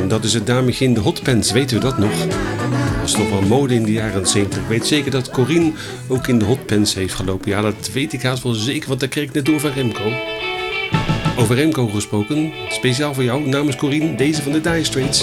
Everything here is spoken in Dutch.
dat is het dametje in de hotpants, weten we dat nog? Dat was toch wel mode in de jaren 70. Ik weet zeker dat Corine ook in de hotpants heeft gelopen. Ja, dat weet ik haast wel zeker, want daar kreeg ik net door van Remco. Over Remco gesproken, speciaal voor jou, namens Corine, deze van de Dire Straits.